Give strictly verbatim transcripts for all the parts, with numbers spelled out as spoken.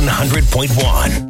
one hundred point one.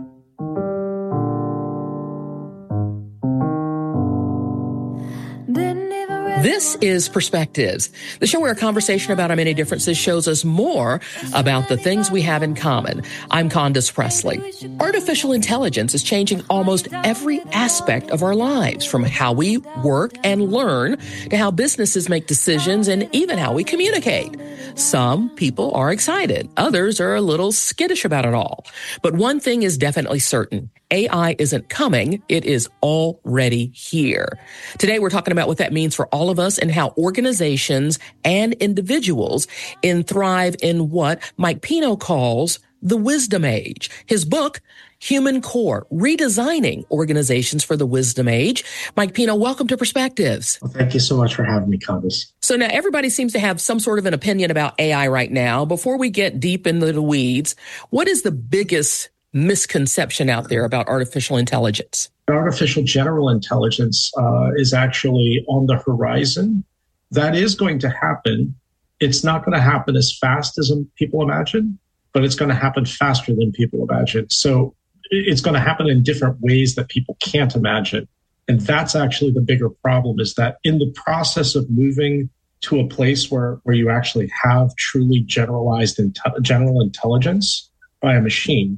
This is Perspectives, the show where a conversation about our many differences shows us more about the things we have in common. I'm Candace Presley. Artificial intelligence is changing almost every aspect of our lives, from how we work and learn to how businesses make decisions and even how we communicate. Some people are excited. Others are a little skittish about it all. But one thing is definitely certain. A I isn't coming. It is already here. Today, we're talking about what that means for all of us and how organizations and individuals in thrive in what Mike Pino calls the wisdom age. His book, Human Core, Redesigning Organizations for the Wisdom Age. Mike Pino, welcome to Perspectives. Well, thank you so much for having me, Candace. So now everybody seems to have some sort of an opinion about A I right now. Before we get deep into the weeds, what is the biggest misconception out there about artificial intelligence? Artificial general intelligence uh, is actually on the horizon. That is going to happen. It's not going to happen as fast as people imagine, but it's going to happen faster than people imagine. So it's going to happen in different ways that people can't imagine. And that's actually the bigger problem, is that in the process of moving to a place where, where you actually have truly generalized inte- general intelligence by a machine,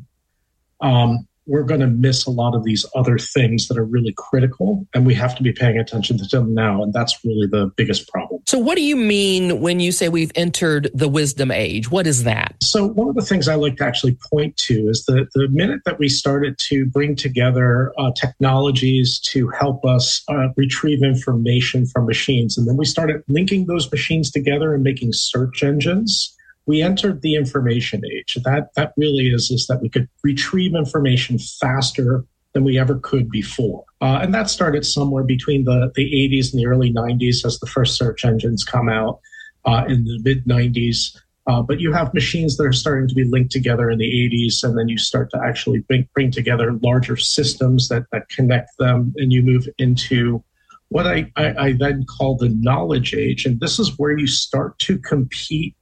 um, we're going to miss a lot of these other things that are really critical, and we have to be paying attention to them now. And that's really the biggest problem. So what do you mean when you say we've entered the wisdom age? What is that? So one of the things I like to actually point to is that the minute that we started to bring together uh, technologies to help us uh, retrieve information from machines, and then we started linking those machines together and making search engines, we entered the information age. That that really is, is that we could retrieve information faster than we ever could before. Uh, and that started somewhere between the, the eighties and the early nineties as the first search engines come out uh, in the mid nineties. Uh, but you have machines that are starting to be linked together in the eighties, and then you start to actually bring, bring together larger systems that, that connect them, and you move into what I, I, I then call the knowledge age. And this is where you start to compete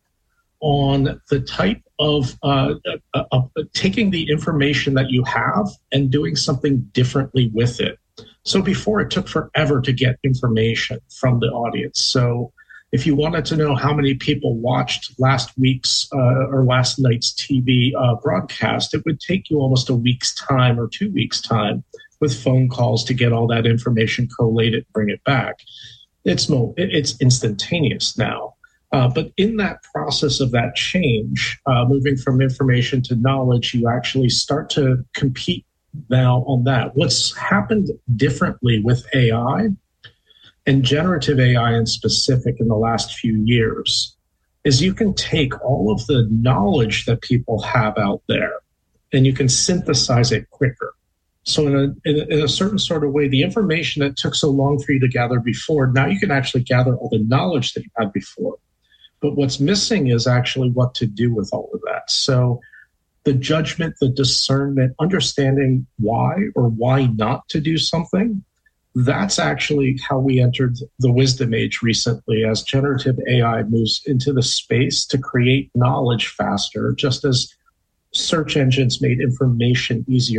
on the type of uh, uh, uh, taking the information that you have and doing something differently with it. So before, it took forever to get information from the audience. So if you wanted to know how many people watched last week's uh, or last night's T V uh, broadcast, it would take you almost a week's time or two weeks' time with phone calls to get all that information collated, bring it back. It's mo- it's instantaneous now. Uh, but in that process of that change, uh, moving from information to knowledge, you actually start to compete now on that. What's happened differently with A I and generative A I in specific in the last few years is you can take all of the knowledge that people have out there and you can synthesize it quicker. So in a, in a, in a certain sort of way, the information that took so long for you to gather before, now you can actually gather all the knowledge that you had before. But what's missing is actually what to do with all of that. So the judgment, the discernment, understanding why or why not to do something, that's actually how we entered the wisdom age recently, as generative A I moves into the space to create knowledge faster, just as search engines made information easier